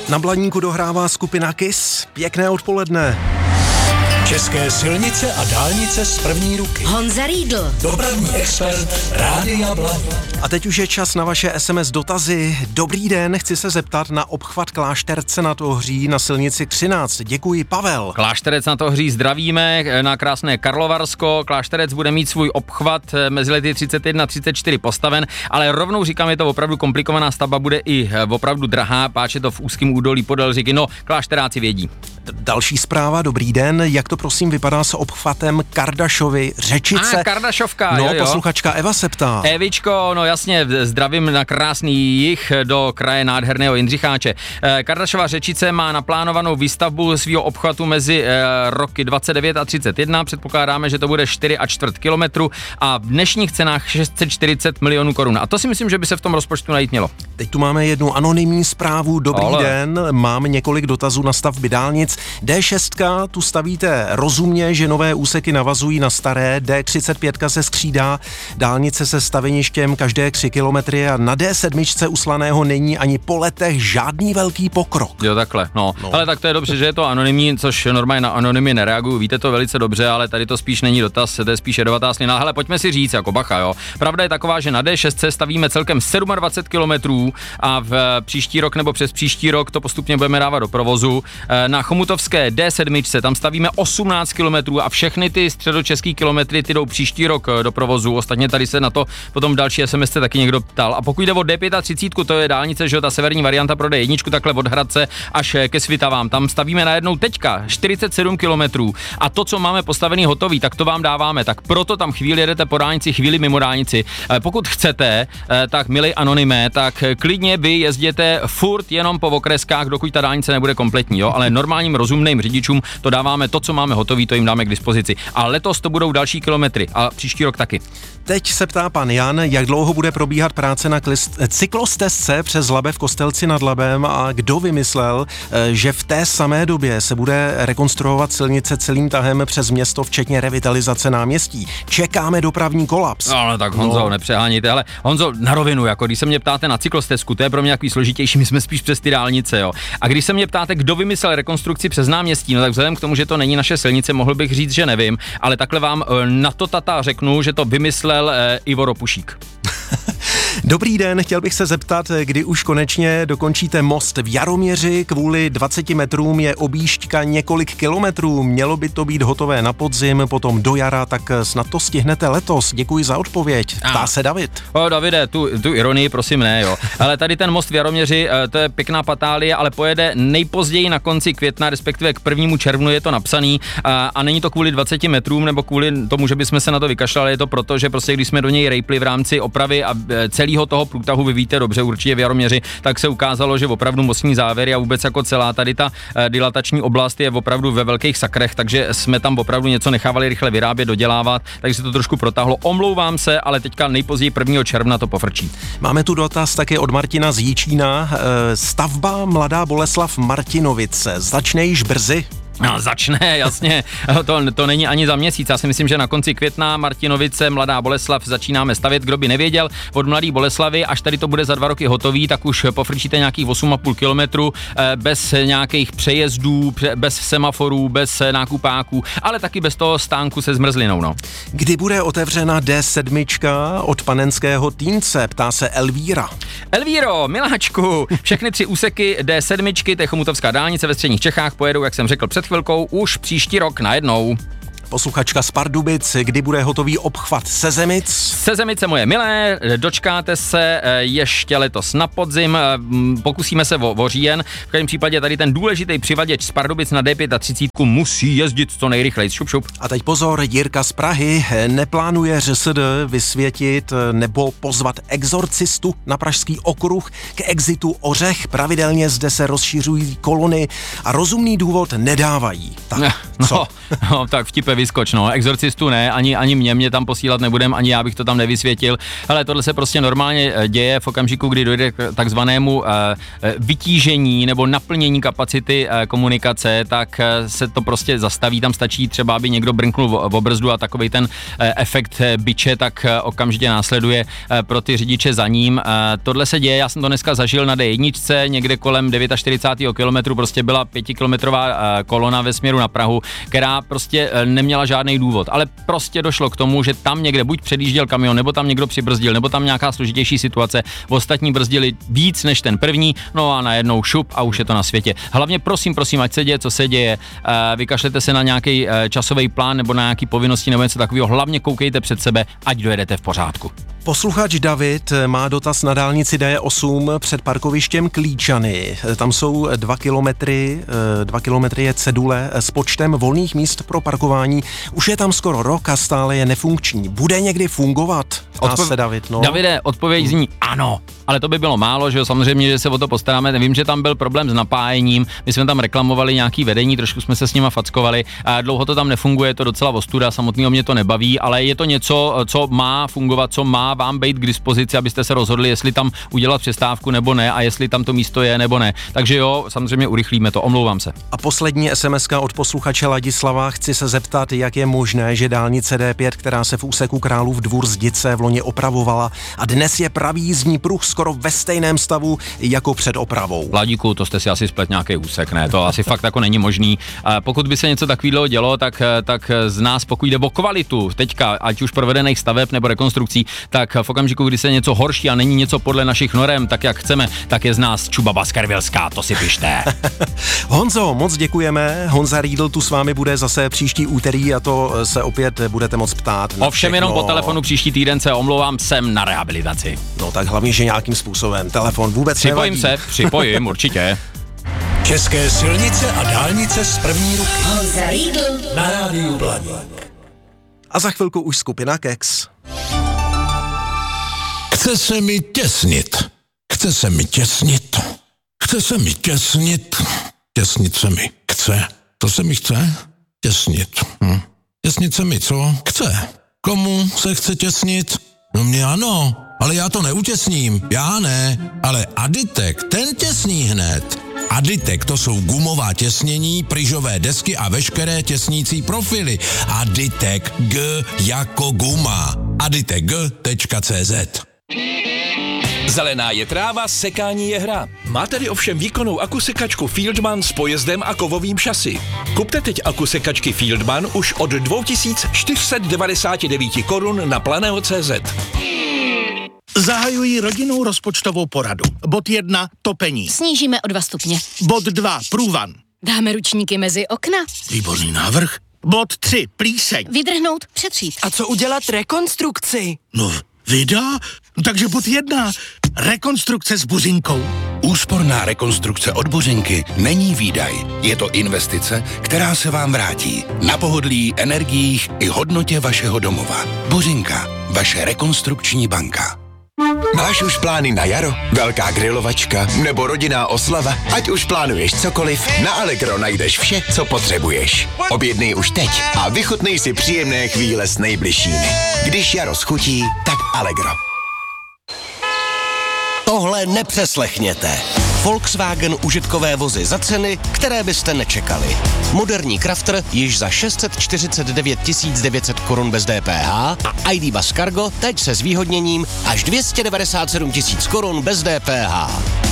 Na Blaníku dohrává skupina KISS. Pěkné odpoledne. České silnice a dálnice z první ruky. Honza Riedl, Dopravní expert Rádia Blaník. A teď už je čas na vaše SMS dotazy. Dobrý den, chci se zeptat na obchvat Klášterce nad Ohří na silnici 13. Děkuji, Pavel. Klášterec nad Ohří zdravíme, na krásné Karlovarsko. Klášterec bude mít svůj obchvat mezi lety 31 a 34 postaven, ale rovnou říkám, je to opravdu komplikovaná stavba, bude i opravdu drahá, páč je to v úzkém údolí podél řeky. No, klášteráci vědí. Další zpráva, dobrý den. Jak to prosím vypadá s obchvatem Kardašovy Řečice? Kardašovka, no, jo. Posluchačka Eva se ptá. Evičko, no jasně, zdravím na krásný jih do kraje nádherného Jindřicháče. Kardašova Řečice má naplánovanou výstavbu svého obchvatu mezi roky 29 a 31. Předpokládáme, že to bude 4,25 kilometru a v dnešních cenách 640 milionů korun. A to si myslím, že by se v tom rozpočtu najít mělo. Teď tu máme jednu anonymní zprávu. Dobrý den, mám několik dotazů na stavby dálnic. D6, tu stavíte rozumně, že nové úseky navazují na staré, D35 se skřídá, dálnice se staveništěm každé 3 kilometry a na D7 uslaného není ani po letech žádný velký pokrok. Jo, takhle, no. Ale tak to je dobře, že je to anonymní, což normálně na anonymy nereaguju, víte to velice dobře, ale tady to spíš není dotaz, to je spíš jedovatá slina. Hele, pojďme si říct, jako bacha, jo. Pravda je taková, že na D6 stavíme celkem 27 kilometrů a v příští rok nebo přes příští rok to postupně budeme dávat do provozu. Na chomutovské D7 tam stavíme 18 kilometrů a všechny ty středočeský kilometry ty jdou příští rok do provozu. Ostatně tady se na to potom další SMS taky někdo ptal. A pokud jde o D35, to je dálnice, že ta severní varianta pro D1 takhle od Hradce až ke Svitavám. Tam stavíme najednou teďka 47 kilometrů a to, co máme postavený hotový, tak to vám dáváme. Tak proto tam chvíli jedete po dálnici, chvíli mimo dálnici. Pokud chcete, tak milej anonymé, tak klidně vy jezděte furt jenom po okreskách, dokud ta dálnice nebude kompletní, jo, ale normálním rozumným řidičům to dáváme, to, co máme hotový, to jim dáme k dispozici. A letos to budou další kilometry a příští rok taky. Teď se ptá pan Jan, jak dlouho bude probíhat práce na cyklostezce přes Labe v Kostelci nad Labem a kdo vymyslel, že v té samé době se bude rekonstruovat silnice celým tahem přes město, včetně revitalizace náměstí. Čekáme dopravní kolaps. Ale tak Honzo, nepřeháníte, ale Honzo, na rovinu, jako když se mě ptáte na cyklostezku, to je pro mě takový složitější, my jsme spíš přes ty dálnice, jo. A když se mě ptáte, kdo vymyslel rekonstrukci přes náměstí, no tak vzhledem k tomu, že to není naše silnice, mohl bych říct, že nevím, ale takhle vám na to tata řeknu, že to vymyslel Ivo Ropušík. Dobrý den, chtěl bych se zeptat, kdy už konečně dokončíte most v Jaroměři, kvůli 20 metrům je objížďka několik kilometrů, mělo by to být hotové na podzim, potom do jara, tak snad to stihnete letos. Děkuji za odpověď. Ptá se David. Davide, tu ironii prosím ne, jo. Ale tady ten most v Jaroměři, to je pěkná patálie, ale pojede nejpozději na konci května, respektive k 1. červnu je to napsaný a není to kvůli 20 metrům nebo kvůli tomu, že bychom se na to vykašlali, je to proto, že prostě když jsme do něj rejpli v rámci opravy a celého toho průtahu, vy víte dobře určitě v Jaroměři, tak se ukázalo, že opravdu mostní závěry a vůbec jako celá tady ta dilatační oblast je opravdu ve velkých sakrech, takže jsme tam opravdu něco nechávali rychle vyrábět, dodělávat, takže to trošku protáhlo. Omlouvám se, ale teďka nejpozději 1. června to pofrčí. Máme tu dotaz taky od Martina z Jíčína. Stavba Mladá Boleslav Martinovice začne již brzy? No, začne, jasně, to není ani za měsíc, já si myslím, že na konci května Martinovice, Mladá Boleslav začínáme stavět, kdo by nevěděl, od Mladé Boleslavy, až tady to bude za 2 roky hotový, tak už pofrčíte nějakých 8,5 kilometru, bez nějakých přejezdů, bez semaforů, bez nákupáků, ale taky bez toho stánku se zmrzlinou, no. Kdy bude otevřena D7 od Panenského Týnce, ptá se Elvíra. Elvíro, miláčku, všechny 3 úseky D7, to je chomutovská dálnice ve středních Čechách, pojedou, jak jsem řekl před chvilkou, už příští rok najednou. Posluchačka z Pardubic, kdy bude hotový obchvat Sezemic? Sezemice moje milé, dočkáte se ještě letos na podzim, pokusíme se o říjen. V každém případě tady ten důležitý přivaděč z Pardubic na D35 musí jezdit co nejrychleji. Šup, šup. A teď pozor, Jirka z Prahy neplánuje ŘSD vysvětit nebo pozvat exorcistu na Pražský okruh k exitu Ořech. Pravidelně zde se rozšiřují kolony a rozumný důvod nedávají. Tak. No, tak vtipe vyskoč, no. Exorcistu ne, ani mě tam posílat nebudem, ani já bych to tam nevysvětil. Ale tohle se prostě normálně děje v okamžiku, kdy dojde k takzvanému vytížení nebo naplnění kapacity komunikace, tak se to prostě zastaví, tam stačí třeba, aby někdo brnknul v brzdu a takovej ten efekt biče, tak okamžitě následuje pro ty řidiče za ním. Tohle se děje, já jsem to dneska zažil na D1, někde kolem 49. kilometru prostě byla 5kilometrová kolona ve směru na Prahu, která prostě neměla žádný důvod, ale prostě došlo k tomu, že tam někde buď předjížděl kamion, nebo tam někdo přibrzdil, nebo tam nějaká složitější situace, ostatní brzdili víc než ten první, no a najednou šup a už je to na světě. Hlavně prosím, ať se děje, co se děje, vykašlete se na nějaký časový plán nebo na nějaký povinnosti nebo něco takového, hlavně koukejte před sebe, ať dojedete v pořádku. Posluchač David má dotaz na dálnici D8 před parkovištěm Klíčany. Tam jsou 2 kilometry je cedule s počtem volných míst pro parkování. Už je tam skoro rok a stále je nefunkční. Bude někdy fungovat? Ptá se David, no. Davide, odpověď zní ano, ale to by bylo málo, že jo, samozřejmě, že se o to postaráme. Vím, že tam byl problém s napájením, my jsme tam reklamovali nějaký vedení, trošku jsme se s nima fackovali, a dlouho to tam nefunguje, je to docela ostuda, samotného mě to nebaví, ale je to něco, co má fungovat, co má vám být k dispozici, abyste se rozhodli, jestli tam udělat přestávku nebo ne a jestli tam to místo je nebo ne. Takže jo, samozřejmě urychlíme to, omlouvám se. A poslední SMS-ka od posluchače Ladislava, chci se zeptat, jak je možné, že dálnice D5, která se v úseku Králův Dvůr Zdice v loni opravovala a dnes je pravý jízdní pruh skoro ve stejném stavu jako před opravou. Ladíku, to jste si asi splet nějaký úsek, ne? To asi fakt jako není možný. Pokud by se něco takového dělo, tak z nás, pokud jde o kvalitu teďka, ať už provedených staveb nebo rekonstrukcí, tak v okamžiku, kdy se něco horší a není něco podle našich norem, tak jak chceme, tak je z nás Čuba Baskervilská, to si pište. Honzo, moc děkujeme. Honza Riedl tu s vámi bude zase příští úterý a to se opět budete moc ptát. Ovšem jenom po telefonu příští týden se omlouvám, jsem na rehabilitaci. No tak hlavně, že nějakým způsobem. Telefon vůbec nevadí. Připojím, určitě. České silnice a dálnice z první ruky. Honza Riedl na rádiu Blaník. A za chvilku už skupina Keks. Chce se mi těsnit. Chce se mi těsnit. Chce se mi těsnit. Těsnit se mi chce. To se mi chce? Těsnit. Těsnit se mi co? Chce. Komu se chce těsnit? No mě ano, ale já to neutěsním. Já ne, ale Aditek, ten těsní hned. Aditek, to jsou gumová těsnění, pryžové desky a veškeré těsnící profily. Aditek, G jako guma. aditek.cz. Zelená je tráva, sekání je hra. Má tedy ovšem výkonnou akusekačku Fieldman s pojezdem a kovovým šasy. Kupte teď akusekačky Fieldman už od 2499 korun na Planeo.cz. Zahajují rodinnou rozpočtovou poradu. Bod 1. Topení. Snížíme o 2 stupně. Bod 2. Průvan. Dáme ručníky mezi okna. Výborný návrh. Bod 3. Plíseň. Vydrhnout, přetřít. A co udělat rekonstrukci? No, vida? Takže bod 1. Rekonstrukce s buřinkou. Úsporná rekonstrukce od Buřinky není výdaj. Je to investice, která se vám vrátí. Na pohodlí, energiích i hodnotě vašeho domova. Buřinka, vaše rekonstrukční banka. Máš už plány na jaro? Velká grilovačka nebo rodinná oslava? Ať už plánuješ cokoliv, na Allegro najdeš vše, co potřebuješ. Objednej už teď a vychutnej si příjemné chvíle s nejbližšími. Když jaro schutí, tak Allegro. Tohle nepřeslechněte. Volkswagen užitkové vozy za ceny, které byste nečekali. Moderní Crafter již za 649 900 korun bez DPH a ID Buzz Cargo teď se zvýhodněním až 297 000 korun bez DPH.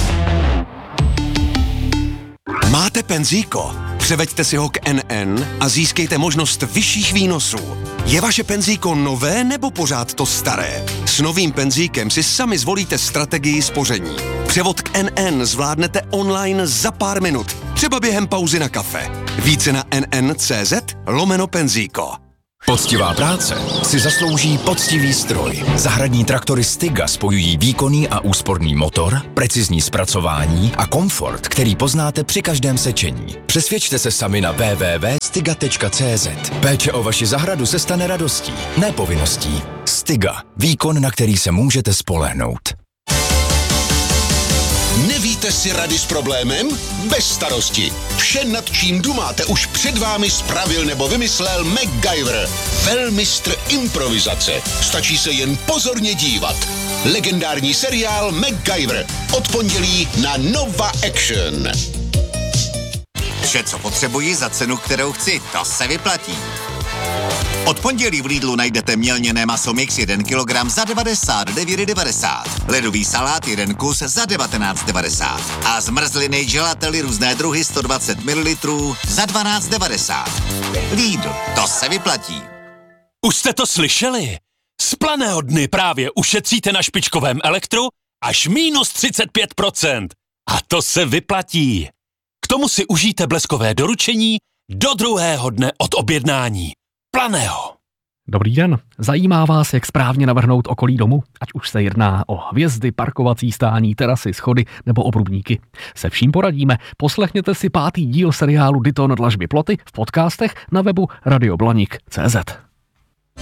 Máte penzíko? Převeďte si ho k NN a získejte možnost vyšších výnosů. Je vaše penzíko nové nebo pořád to staré? S novým penzíkem si sami zvolíte strategii spoření. Převod k NN zvládnete online za pár minut, třeba během pauzy na kafe. Více na nn.cz/penzíko. Poctivá práce si zaslouží poctivý stroj. Zahradní traktory Stiga spojují výkonný a úsporný motor, precizní zpracování a komfort, který poznáte při každém sečení. Přesvědčte se sami na www.stiga.cz. Péče o vaši zahradu se stane radostí, ne povinností. Stiga. Výkon, na který se můžete spolehnout. Nevíte, Hledáte si rady s problémem? Bez starosti. Vše, nad čím dumáte, už před vámi spravil nebo vymyslel MacGyver. Velmistr improvizace. Stačí se jen pozorně dívat. Legendární seriál MacGyver. Od pondělí na Nova Action. Vše, co potřebuji za cenu, kterou chci, to se vyplatí. Od pondělí v Lidlu najdete mělněné maso mix 1 kg za 99,90. Ledový salát 1 kus za 19,90. A zmrzliny gelately různé druhy 120 ml za 12,90. Lidl, to se vyplatí. Už jste to slyšeli? Z Planého dny právě ušetříte na špičkovém elektru až minus 35%. A to se vyplatí. K tomu si užijte bleskové doručení do druhého dne od objednání. Planého. Dobrý den, zajímá vás, jak správně navrhnout okolí domu? Ať už se jedná o hvězdy, parkovací stání, terasy, schody nebo obrubníky. Se vším poradíme. Poslechněte si 5. díl seriálu Dyton dlažby ploty v podcastech na webu radioblanik.cz.